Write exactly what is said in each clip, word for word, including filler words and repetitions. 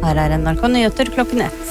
Her er N R K Nyheter klokken ett.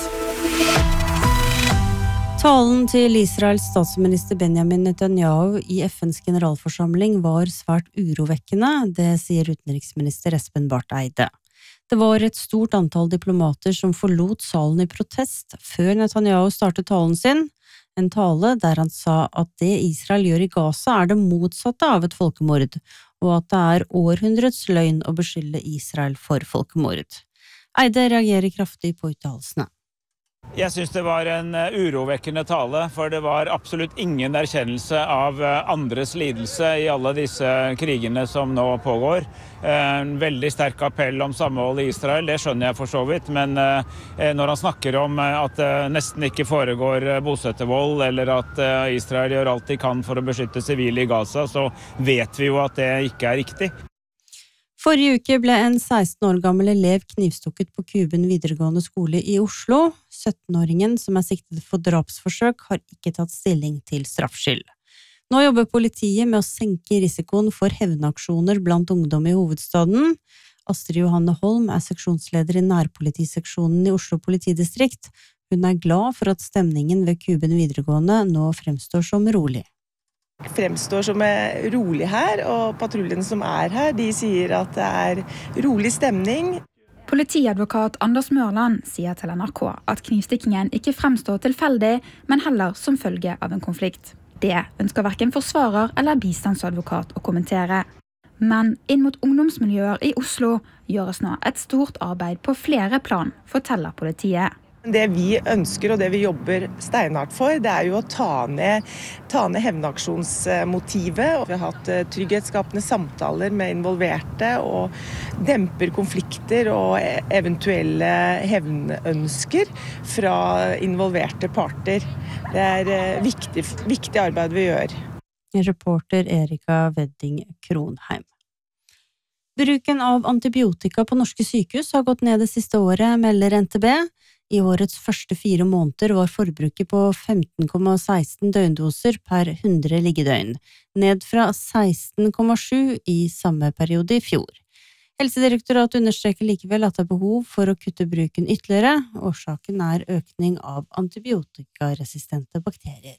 Talen til Israels statsminister Benjamin Netanyahu i F N's generalforsamling var svært urovekkende, det sier utenriksminister Espen Barth Eide. Det var et stort antall diplomater som forlot salen i protest før Netanyahu startet talen sin, en tale der han sa at det Israel gjør i Gaza er det motsatte av et folkemord, og at det er århundrets løgn å beskylde Israel for folkemord. Eide reagerer kraftig på uttalelsene. Jeg synes det var en urovekkende tale, for det var absolutt ingen erkjennelse av andres lidelse i alle disse krigene som nå pågår. En veldig sterk appell om samhold i Israel, det skjønner jeg for så vidt, men når han snakker om at det nesten ikke foregår bosettervold, eller at Israel gjør alt de kan for å beskytte sivile i Gaza, så vet vi jo at det ikke er riktig. Forrige uke ble en seksten år gammel elev knivstukket på Kuben videregående skole i Oslo. syttenåringen som er siktet for drapsforsøk har ikke tatt stilling til straffskyld. Nå jobber politiet med å senke risikoen for hevnaksjoner blant ungdom i hovedstaden. Astrid Johanne Holm er seksjonsleder i nærpolitiseksjonen i Oslo politidistrikt. Hun er glad for at stemningen ved Kuben videregående nå fremstår som rolig. Fremstår som rolig her, og patruljen som er her, de sier at det er rolig stemning. Politiadvokat Anders Mørland sier til N R K at knivstikkingen ikke fremstår tilfeldig, men heller som følge av en konflikt. Det ønsker hverken forsvarer eller bistandsadvokat å kommentere. Men inn mot ungdomsmiljøer i Oslo gjøres nå et stort arbeid på flere plan, forteller politiet. Det vi ønsker og det vi jobber steinhardt for, det er jo å ta ned, ta ned hevnaksjonsmotivet. Vi har hatt trygghetsskapende samtaler med involverte og demper konflikter og eventuelle hevnønsker fra involverte parter. Det er viktig, viktig arbeid vi gjør. Reporter Erika Wedding Kronheim. Bruken av antibiotika på norske sykehus har gått ned det siste året, melder N T B. I årets første fire måneder var forbruket på femten komma seksten døgndoser per hundre liggedøgn, ned fra seksten komma sju i samme periode i fjor. Helsedirektoratet understreker likevel at det er behov for å kutte bruken ytterligere. Årsaken er økning av antibiotikaresistente bakterier.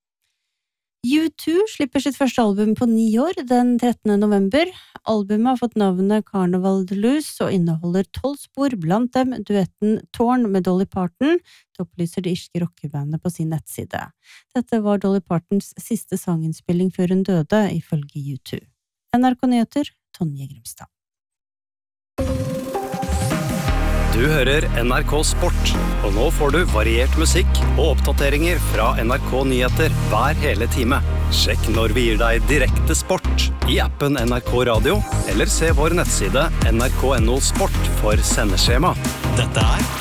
U to slipper sitt første album på ni år den trettende november. Albumet har fått navnet Carnival de Luz og inneholder tolv spor, blant dem duetten Torn med Dolly Parton, opplyser det irske rockebandet på sin nettside. Dette var Dolly Partons siste sanginnspilling før hun døde, ifølge U to. N R K Nyheter, Tonje Grimstad. Du hører N R K Sport, og nå får du variert musikk og oppdateringer fra N R K Nyheter hver hele time. Sjekk når vi gir deg direkte sport i appen N R K Radio, eller se vår nettside N R K punktum no sport for sendeskjema. Dette er